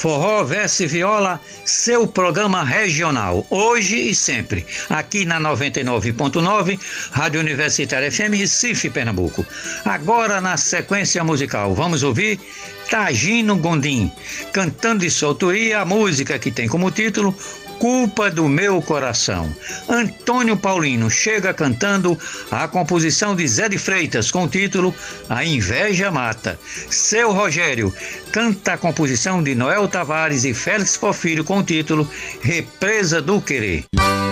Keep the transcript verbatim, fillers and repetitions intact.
Forró, verso e viola, seu programa regional, hoje e sempre, aqui na noventa e nove ponto nove, Rádio Universitária F M, Recife, Pernambuco. Agora, na sequência musical, vamos ouvir Tagino Gondim, cantando de sua autoria a música que tem como título Culpa do Meu Coração. Antônio Paulino chega cantando a composição de Zé de Freitas com o título A Inveja Mata. Seu Rogério canta a composição de Noel Tavares e Félix Porfírio com o título Represa do Querer.